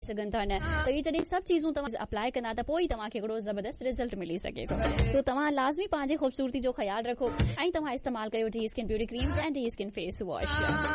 सघनि था न त इहे जॾहिं सभु चीज़ूं तव्हां अप्लाई कंदा त पोइ ई तव्हांखे हिकिड़ो ज़बरदस्त रिज़ल्ट मिली सघे थो। सो तव्हां लाज़मी पंहिंजी ख़ूबसूरती जो ख़्यालु रखो ऐं तव्हां इस्तेमालु कयो डी स्किन ब्यूटी क्रीम ऐं डी स्किन फेस वॉश।